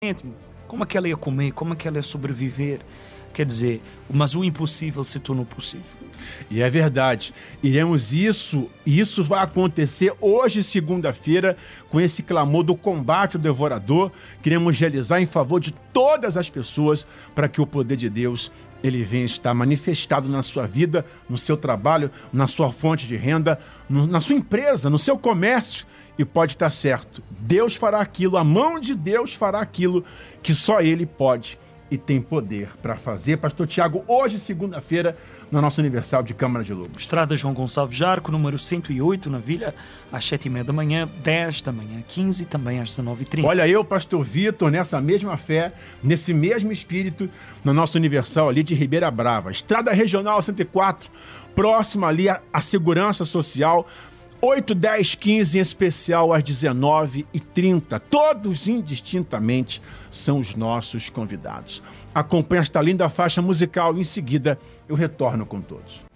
Como é que ela ia comer? Como é que ela ia sobreviver? Quer dizer, mas o impossível se tornou possível. E é verdade. Isso vai acontecer hoje, segunda-feira, com esse clamor do combate ao devorador. Queremos realizar em favor de todas as pessoas para que o poder de Deus ele venha estar manifestado na sua vida, no seu trabalho, na sua fonte de renda, na sua empresa, no seu comércio. E pode estar certo, Deus fará aquilo, a mão de Deus fará aquilo que só Ele pode e tem poder para fazer. Pastor Tiago, hoje, segunda-feira, na nossa Universal de Câmara de Lobos. Estrada João Gonçalves Jarco, número 108, na Vila, às 7h30 da manhã, 10 da manhã, 15 e também às 19h30. Olha, eu, Pastor Vitor, nessa mesma fé, nesse mesmo espírito, na nossa Universal ali de Ribeira Brava. Estrada Regional 104, próxima ali à Segurança Social, 8, 10, 15, em especial às 19h30. Todos indistintamente são os nossos convidados. Acompanhe esta linda faixa musical. Em seguida, eu retorno com todos.